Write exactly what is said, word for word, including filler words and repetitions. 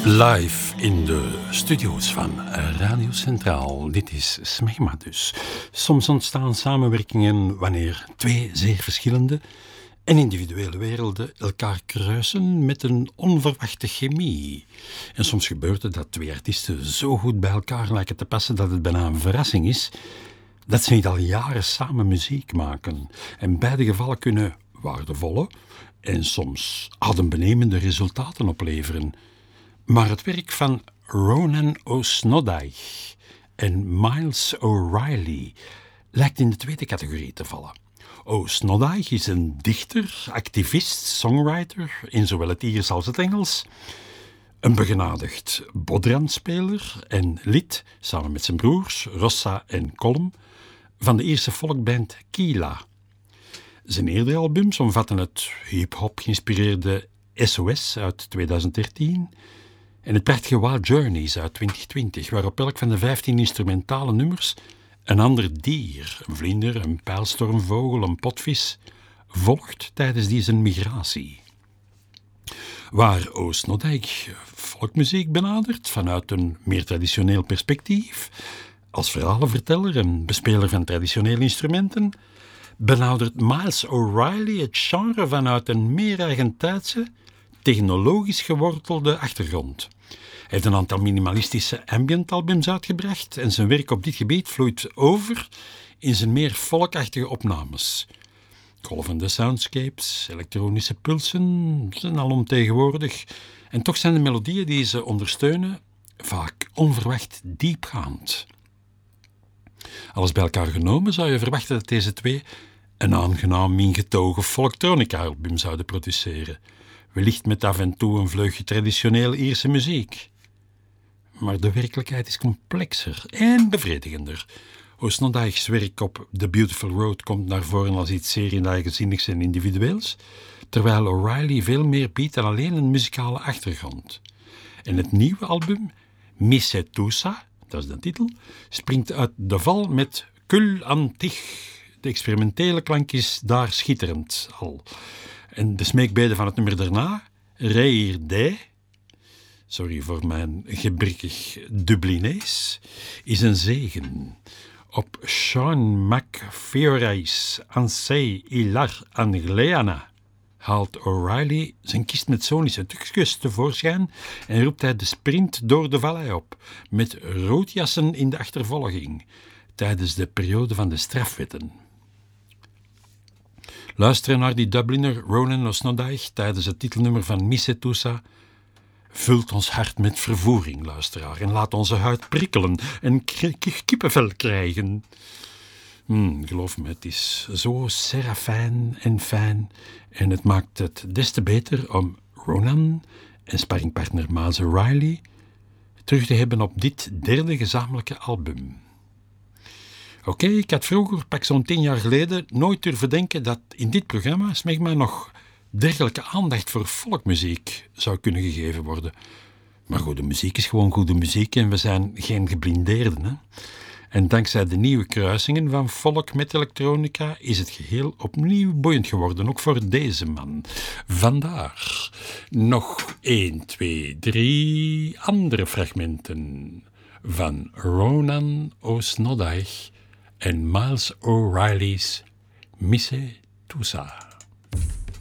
Live in de studio's van Radio Centraal. Dit is Smegma dus. Soms ontstaan samenwerkingen wanneer twee zeer verschillende en individuele werelden elkaar kruisen met een onverwachte chemie. En soms gebeurt het dat twee artiesten zo goed bij elkaar lijken te passen dat het bijna een verrassing is dat ze niet al jaren samen muziek maken. En beide gevallen kunnen waardevolle en soms adembenemende resultaten opleveren. Maar het werk van Ronan O'Snoddyke en Miles O'Reilly lijkt in de tweede categorie te vallen. O'Snoddyke is een dichter, activist, songwriter in zowel het Iers als het Engels. Een begenadigd bodranspeler en lid, samen met zijn broers Rossa en Colm, van de Ierse folkband Keela. Zijn eerdere albums omvatten het hip-hop geïnspireerde S O S uit tweeduizend dertien en het prachtige Wild Journeys uit twintig twintig, waarop elk van de vijftien instrumentale nummers een ander dier, een vlinder, een pijlstormvogel, een potvis, volgt tijdens die zijn migratie. Waar O'Snoddyke folkmuziek benadert vanuit een meer traditioneel perspectief, als verhalenverteller en bespeler van traditionele instrumenten, benadert Miles O'Reilly het genre vanuit een meer eigentijdse, technologisch gewortelde achtergrond. Hij heeft een aantal minimalistische ambient-albums uitgebracht en zijn werk op dit gebied vloeit over in zijn meer folkachtige opnames. Golvende soundscapes, elektronische pulsen zijn alomtegenwoordig en toch zijn de melodieën die ze ondersteunen vaak onverwacht diepgaand. Alles bij elkaar genomen zou je verwachten dat deze twee een aangenaam ingetogen folktronica-album zouden produceren, wellicht met af en toe een vleugje traditioneel Ierse muziek. Maar de werkelijkheid is complexer en bevredigender. O'Snoddyke's werk op The Beautiful Road komt naar voren als iets zeer eigenzinnigs en individueels, terwijl O'Reilly veel meer biedt dan alleen een muzikale achtergrond. En het nieuwe album, Missetusa, dat is de titel, springt uit de val met Kul Antig. De experimentele klank is daar schitterend al. En de smeekbede van het nummer daarna, Reirde, sorry voor mijn gebrekkig Dublinees, is een zegen. Op Sean McFeorais Ansei Ilar Angleana haalt O'Reilly zijn kist met sonische trucjes tevoorschijn en roept hij de sprint door de vallei op, met roodjassen in de achtervolging, tijdens de periode van de strafwetten. Luisteren naar die Dubliner Ronan O'Snoddyke tijdens het titelnummer van Missetusa vult ons hart met vervoering, luisteraar, en laat onze huid prikkelen en k- k- kippenvel krijgen. Hmm, geloof me, het is zo serafijn en fijn en het maakt het des te beter om Ronan en sparringpartner Miles O'Reilly terug te hebben op dit derde gezamenlijke album. Oké, okay, ik had vroeger, pak zo'n tien jaar geleden, nooit durven denken dat in dit programma Smegma nog dergelijke aandacht voor folkmuziek zou kunnen gegeven worden. Maar goede muziek is gewoon goede muziek en we zijn geen geblindeerden, hè? En dankzij de nieuwe kruisingen van folk met elektronica is het geheel opnieuw boeiend geworden, ook voor deze man. Vandaar nog één, twee, drie andere fragmenten van Ronan O'Snoddyke en Miles O'Reilly's Missetusa.